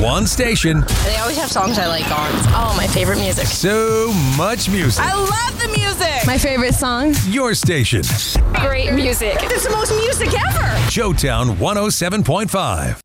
One station. They always have songs I like on. It's all my favorite music. So much music. I love the music. My favorite song. Your station. Great music. It's the most music ever. Showtown 107.5.